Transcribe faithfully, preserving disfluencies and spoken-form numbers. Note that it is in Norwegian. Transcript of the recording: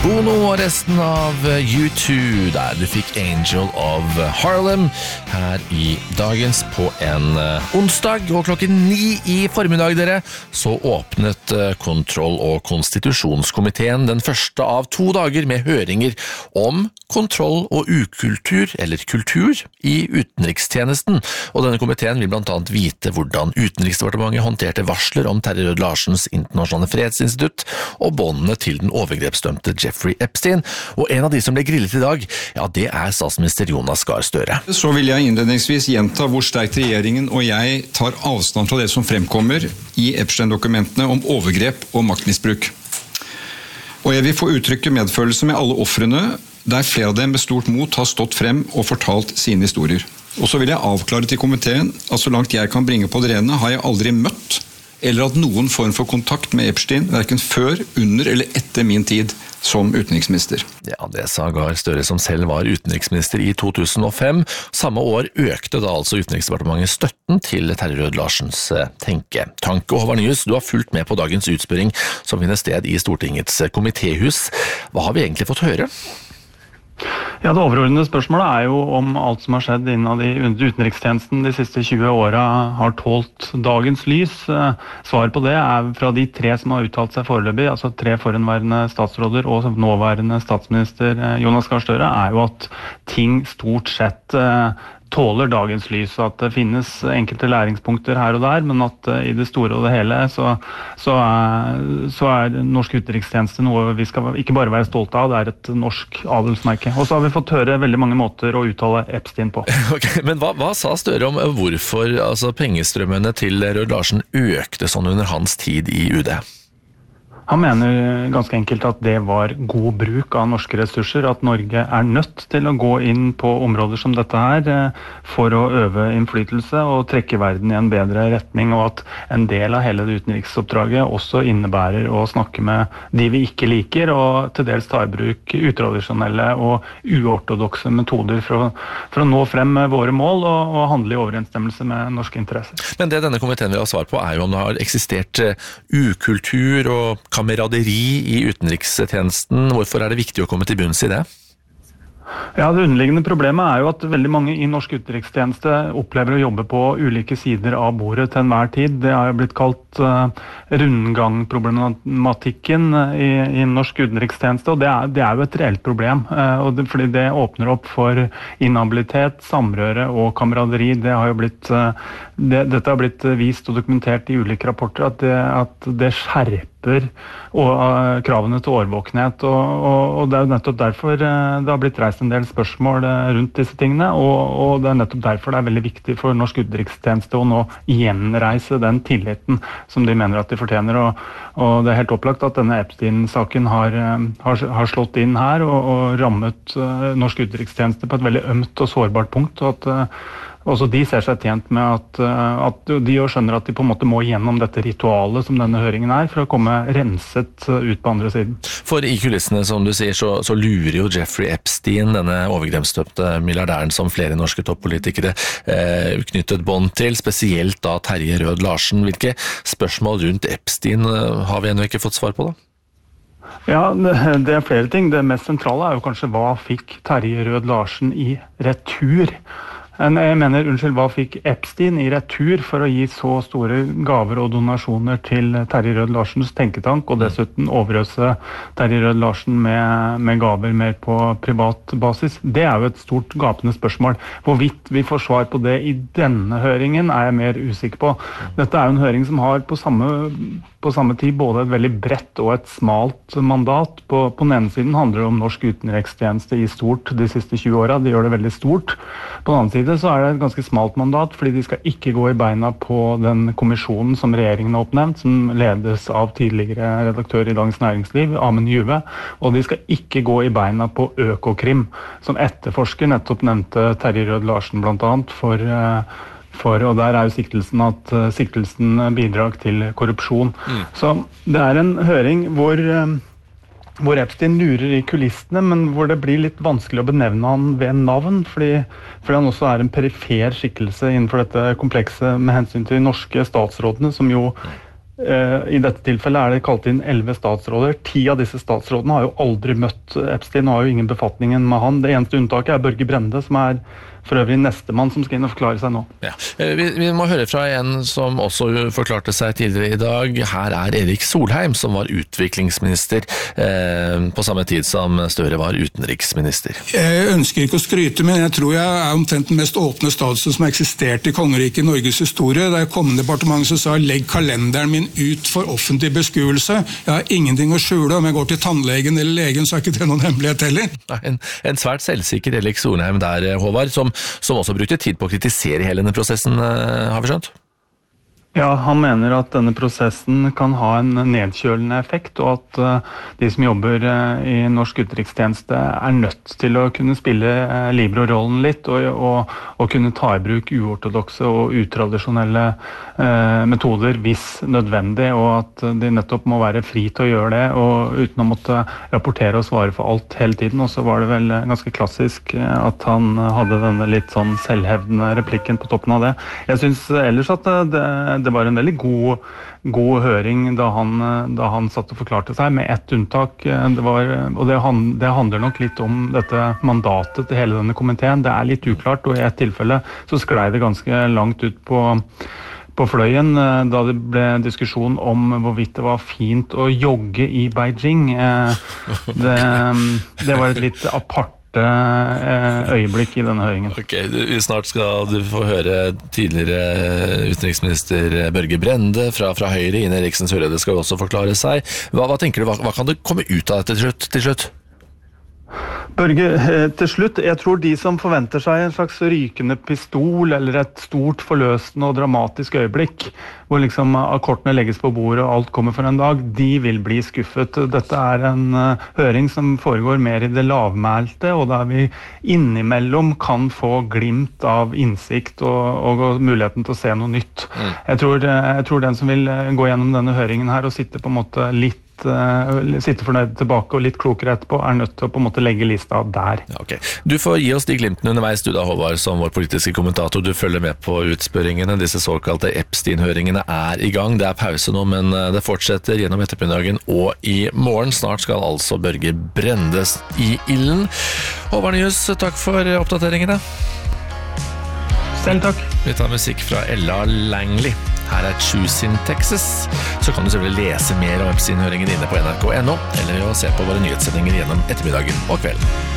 Bono og resten av U to, der du fikk Angel of Harlem her i dagens på en onsdag, og klokken ni i formiddag dere, så åpnet kontroll- og konstitusjonskomiteen den første av to dager med høringer om kontroll og ukultur, eller kultur, i utenrikstjenesten. Og denne komiteen vil blant annet vite hvordan Utenriksdepartementet håndterte varsler om Terje Rød-Larsens internasjonale fredsinstitutt og båndene til den overgrepsdømte Jeffrey Epstein. Og en av de som ble grillet i dag, ja, det er statsminister Jonas Gahr Støre. Så vil jeg innledningsvis gjenta hvor sterkt regjeringen og jeg tar avstand fra det som fremkommer i Epstein-dokumentene om overgrep og maktmisbruk. Og jeg vil få uttrykke medfølelse med alle ofrene, der flere av dem med stort mot har stått frem og fortalt sine historier. Og så vil jeg avklare til komiteen at så langt jeg kan bringe på det rene, har jeg aldri møtt eller hatt noen form for kontakt med Epstein, hverken før, under eller etter min tid som utenriksminister. Ja, det sa Gahr Støre som selv var utenriksminister i to tusen og fem. Samme år økte da altså Utenriksdepartementet støtten til Terje Rød-Larsens tenketanke. Og Håvard Nyhus, du har fulgt med på dagens utspørring som finner sted i Stortingets komitéhus. Hva har vi egentlig fått høre? Ja, det overordnede spørsmålet er jo om alt som har skjedd innad i utenrikstjenesten de siste tjue åra har tålt dagens lys. Svaret på det er fra de tre som har uttalt seg foreløpig, altså tre forhenværende statsråder og nåværende statsminister Jonas Gahr Støre, er jo at ting stort sett tåler dagens lys, at det finnes enkelte læringspunkter her og der, men at uh, i det store og det hele så, så, er, så er norsk utenrikstjeneste noe vi skal ikke bare være stolte av, det er et norsk adelsmerke. Og så har vi fått høre veldig mange måter å uttale Epstein på. Okay, men hva, hva sa Støre om hvorfor altså, pengestrømmene til Rød-Larsen økte sånn under hans tid i U D? Han mener ganske enkelt at det var god bruk av norske ressurser, at Norge er nødt til å gå inn på områder som dette her for å øve innflytelse og trekke verden i en bedre retning, og at en del av hele det utenriksoppdraget også innebærer å snakke med de vi ikke liker, og til dels ta i bruk utradisjonelle og uortodokse metoder for å, for å nå frem med våre mål og, og handle i overensstemmelse med norske interesser. Men det denne komiteen vil ha svar på er jo om det har eksistert ukultur og kameraderi i utenrikstjenesten. Hvorfor er det viktig å komme til bunns i det? Ja, det underliggende problemet er jo at veldig mange i norsk utenrikstjeneste opplever å jobbe på ulike sider av bordet til enhver tid. Det har jo blitt kalt uh, rundgangproblematikken i, i norsk utenrikstjeneste, og det er, det er jo et reelt problem. Uh, og det, fordi det åpner opp for inhabilitet, samrøre og kameraderi. Det har jo blitt, uh, det, dette har blitt vist og dokumentert i ulike rapporter at det, at det skjerper og uh, kravene til årvåkenhet, og, og, og det er jo nettopp derfor uh, det har blitt reist en del spørsmål uh, rundt disse tingene, og, og det er nettopp derfor det er veldig viktig for norsk utenrikstjeneste å nå gjenreise den tilliten som de mener at de fortjener, og, og det er helt opplagt at denne Epstein-saken har, uh, har, har slått inn her og, og rammet uh, norsk utenrikstjeneste på et veldig ømt og sårbart punkt, og at uh, også de ser seg tjent med at, at de jo skjønner at de på en måte må gjennom dette ritualet som denne høringen er, for å komme renset ut på andre siden. For i kulissene, som du sier, så, så lurer jo Jeffrey Epstein, denne overgrepsdømte milliardæren som flere norske toppolitikere eh, knyttet bånd til, spesielt da Terje Rød-Larsen. Hvilke spørsmål rundt Epstein har vi ennå ikke fått svar på da? Ja, det er flere ting. Det mest sentrale er jo kanskje hva fikk Terje Rød-Larsen i retur? Jeg mener, unnskyld, hva fikk Epstein i retur for å gi så store gaver og donasjoner til Terje Rød-Larsens tenketank, og dessuten overøse Terje Rød-Larsen med, med gaver mer på privat basis? Det er jo et stort gapende spørsmål. Hvorvidt vi får svar på det i denne høringen er jeg mer usikker på. Dette er jo en høring som har på samme, på samme tid både et veldig bredt og et smalt mandat. På, på den ene siden handler det om norsk utenrikstjeneste i stort de siste tjue åra. De gjør det veldig stort. På den andre side så er det et ganske smalt mandat, fordi de skal ikke gå i beina på den kommisjonen som regjeringen har oppnevnt, som ledes av tidligere redaktør i Dagens Næringsliv, Amund Juve, og de skal ikke gå i beina på Økokrim, som etterforsker nettopp nevnte Terje Rød-Larsen blant annet, for, for, og der er jo siktelsen at siktelsen bidrag til korrupsjon. Mm. Så det er en høring hvor hvor Epstein lurer i kulissene, men hvor det blir litt vanskelig å benevne han ved navn, fordi, fordi han også er en perifer skikkelse innenfor dette komplekset med hensyn til de norske statsrådene, som jo I dette tilfellet er det kalt inn elleve statsråder. Ti av disse statsrådene har jo aldri møtt Epstein og har jo ingen befatningen med han. Det eneste unntaket er Børge Brende, som er for øvrig neste mann som skal inn og forklare seg nå. Ja. Vi, vi må høre fra en som også forklarte seg tidligere i dag. Her er Erik Solheim, som var utviklingsminister eh, på samme tid som Støre var utenriksminister. Jeg ønsker ikke å skryte, men jeg tror jeg er omtrent den mest åpne statsråd som har eksistert i kongeriket i Norges historie. Da jeg kom inn i departementet, så sa jeg, legg kalenderen min ut for offentlig beskuelse. Jeg har ingenting å skjule. Om jeg går til tannlegen eller legen, så er ikke det noen hemmelighet heller. En, en svært selvsikker Erik Solheim der, Håvard, som som også brukte tid på å kritisere hele denne prosessen, har vi skjønt? Ja, han mener at denne prosessen kan ha en nedkjølende effekt, og at uh, de som jobber uh, i norsk utenrikstjeneste er nødt til å kunne spille uh, Libero-rollen litt, og, og, og kunne ta i bruk uortodokse og utradisjonelle uh, metoder hvis nødvendig, og at de nettopp må være fri til å gjøre det, og uten å måtte rapportere og svare for alt hele tiden. Og så var det vel ganske klassisk uh, at han hadde denne litt sånn selvhevdende replikken på toppen av det. Jeg synes ellers at uh, det Det var en veldig god, god høring da han, da han satt og forklarte seg, med ett unntak. Det var, og det, han, det handler nok litt om dette mandatet til hele denne komiteen. Det er litt uklart, og i et tilfelle så sklei det ganske langt ut på, på fløyen da det ble diskusjon om hvorvidt det var fint å jogge i Beijing. Det, det var et litt apart øyeblikk i denne høringen. Ok, du, snart skal du få høre tidligere utenriksminister Børge Brende fra, fra Høyre. Ine Eriksen Søreide skal også forklare seg. Hva, hva tenker du, hva, hva kan det komme ut av dette til slutt? Til slutt? Børge, til slutt, jeg tror de som forventer seg en slags rykende pistol eller et stort forløsende og dramatisk øyeblikk, hvor liksom akkordene legges på bordet og alt kommer for en dag, de vil bli skuffet. Dette er en uh, høring som foregår mer i det lavmælte, og der vi innimellom kan få glimt av innsikt og, og, og muligheten til å se noe nytt. Mm. Jeg, tror, jeg tror den som vil gå gjennom denne høringen her og sitte på en måte litt sitte fornøyd tilbake og litt klokere etterpå, er nødt til å på en måte legge lista der. Ja, okay. Du får gi oss de glimtene underveis, du da, Håvard, som vår politiske kommentator. Du følger med på utspørringene. Disse såkalte Epstein-høringene er i gang. Det er pause nå, men det fortsetter gjennom ettermiddagen og i morgen. Snart skal altså Børge Brendes i ilden. Håvard Nyhus, takk for oppdateringene. Selv takk. Vi tar musikk fra Ella Langley. Her er Choose in Texas. Så kan du selvfølgelig lese mer om Epstein-høringen inne på N R K punktum N O, eller å se på våre nyhetssendinger gjennom ettermiddagen og kvelden.